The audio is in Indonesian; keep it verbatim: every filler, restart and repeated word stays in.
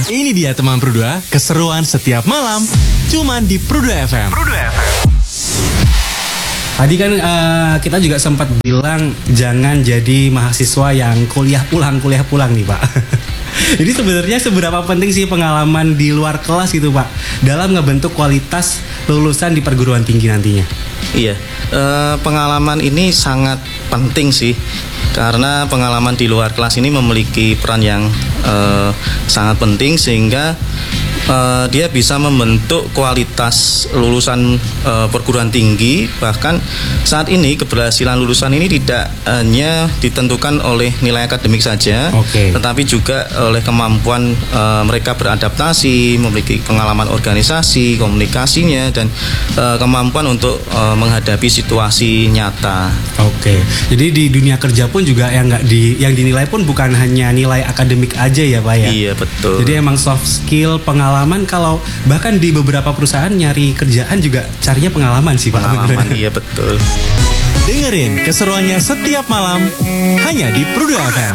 Ini dia teman Prudua, keseruan setiap malam, cuman di Prudua F M. Prudua F M. Tadi kan uh, kita juga sempat bilang jangan jadi mahasiswa yang kuliah pulang, kuliah pulang nih Pak. Jadi sebenarnya seberapa penting sih pengalaman di luar kelas gitu Pak dalam ngebentuk kualitas lulusan di perguruan tinggi nantinya? Iya, uh, pengalaman ini sangat penting sih. Karena pengalaman di luar kelas ini memiliki peran yang uh, sangat penting sehingga uh, dia bisa membentuk kualitas lulusan uh, perguruan tinggi. Bahkan saat ini keberhasilan lulusan ini tidak hanya ditentukan oleh nilai akademik saja, okay. tetapi juga oleh kemampuan uh, mereka beradaptasi, memiliki pengalaman organisasi, komunikasinya, dan uh, kemampuan untuk uh, menghadapi situasi nyata. Oke, okay. Jadi di dunia kerja pun juga yang nggak di yang dinilai pun bukan hanya nilai akademik aja ya Pak ya. Iya betul. Jadi emang soft skill, pengalaman, kalau bahkan di beberapa perusahaan nyari kerjaan juga carinya pengalaman sih Pak. Pengalaman iya betul. Dengerin keseruannya setiap malam hanya di Prudua F M.